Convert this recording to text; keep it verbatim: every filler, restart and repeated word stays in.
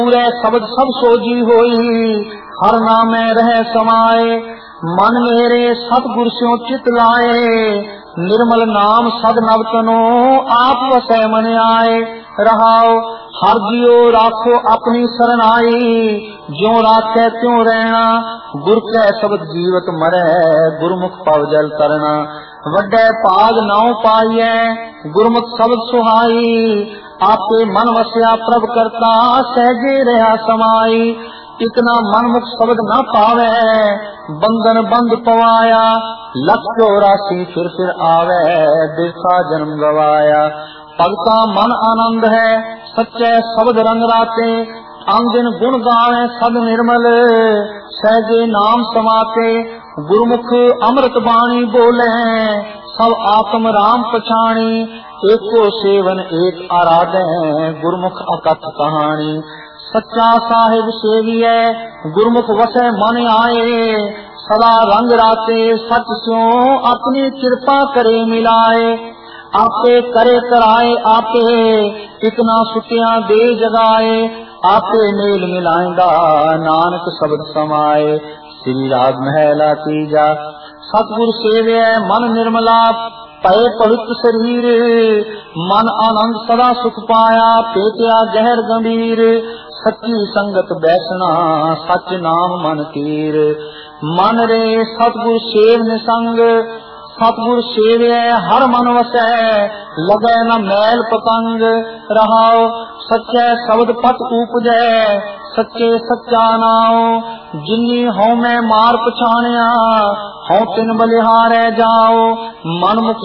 पूरे शब्द सब सोजी होई, हर नामे रह समाए। मन मेरे सतगुर स्यों चित लाए, निर्मल नाम सद नव तनो, आप वसै मन आए। रहाओ हर जियो राखो अपनी सरनाई, ज्यों राखे त्यों रहना, गुर कै शब्द जीवत मरै, गुरमुख पव जल करना। वड्डे भाग नाउ पाइयै, गुरमुख शब्द सुहाई, आपे मन वस्या प्रभ करता, सहजे रहा समाई। इतना मनमुख शब्द न पावे, बंधन बंद पवाया, लख चौरासी फिर फिर आवे, देखा जन्म गवाया। भगता मन आनंद है, सच्चे शब्द रंग राते, अंदिन गुण गावे सद निर्मल, सहजे नाम समाते। गुरमुख अमृत बाणी बोले, सब आत्म राम पछाणी, एको सेवन एक आराधे, गुरमुख अकथ कहानी। सच्चा साहिब सेविए, गुरमुख वसै मन आए, सदा रंग राते सच स्यों, अपनी कृपा करे मिलाए। आपे करे कराए आपे, इतना सुतियां दे जगाए, आपे मेल मिलाएगा नानक शब्द समाए। श्री राग महला तीजा। सतगुर सेवे मन निर्मला, पए पवित्र शरीर, मन आनंद सदा सुख पाया, पेटिया गहर गंभीर। सच्ची संगत बैसना, सच नाम मन तीर। मन रे सतगुर सेव निसंग, सतगुर सेवे हर मन वसै, लगे न मैल पतंग। रहाओ सच्चे शब्द पट उपजै, सच्चे सच्चा नाओ। जिन्नी हਉ मैं मार पछाणिया, हਉ तिन बलिहारै जाओ। मन मुख